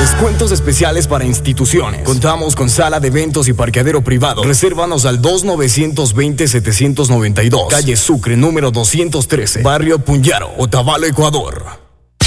Descuentos especiales para instituciones. Contamos con sala de eventos y parqueadero privado. Resérvanos al 2920-792. Calle Sucre, número 213. Barrio Puñaro, Otavalo, Ecuador.